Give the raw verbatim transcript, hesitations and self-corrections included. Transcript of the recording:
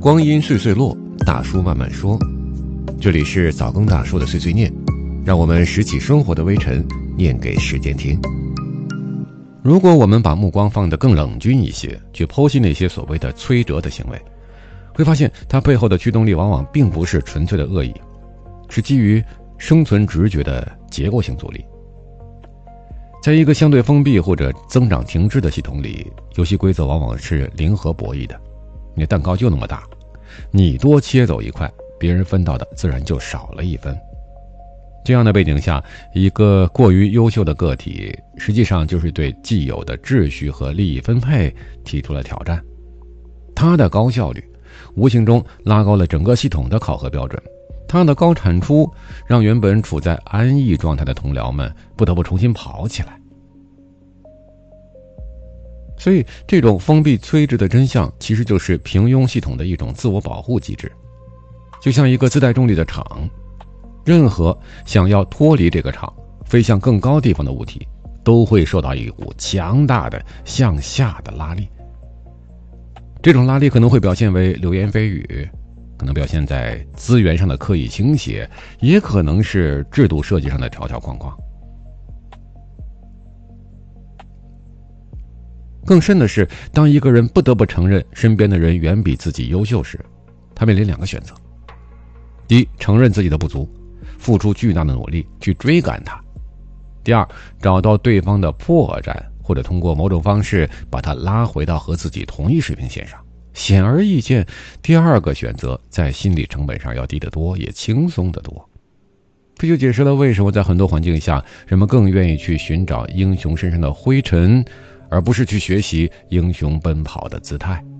光阴岁岁落，大叔慢慢说。这里是早更大叔的碎碎念，让我们拾起生活的微尘，念给时间听。如果我们把目光放得更冷峻一些，去剖析那些所谓的摧折的行为，会发现它背后的驱动力往往并不是纯粹的恶意，是基于生存直觉的结构性阻力。在一个相对封闭或者增长停滞的系统里，游戏规则往往是零和博弈的。你蛋糕就那么大，你多切走一块，别人分到的自然就少了一分。这样的背景下，一个过于优秀的个体实际上就是对既有的秩序和利益分配提出了挑战。它的高效率无形中拉高了整个系统的考核标准，它的高产出让原本处在安逸状态的同僚们不得不重新跑起来。所以这种封闭摧折的真相其实就是平庸系统的一种自我保护机制。就像一个自带重力的场，任何想要脱离这个场飞向更高地方的物体都会受到一股强大的向下的拉力。这种拉力可能会表现为流言蜚语，可能表现在资源上的刻意倾斜，也可能是制度设计上的条条框框。更甚的是，当一个人不得不承认身边的人远比自己优秀时，他面临两个选择：第一，承认自己的不足，付出巨大的努力去追赶他；第二，找到对方的破绽，或者通过某种方式把他拉回到和自己同一水平线上。显而易见，第二个选择在心理成本上要低得多，也轻松得多。这就解释了为什么在很多环境下，人们更愿意去寻找英雄身上的灰尘，而不是去学习英雄奔跑的姿态。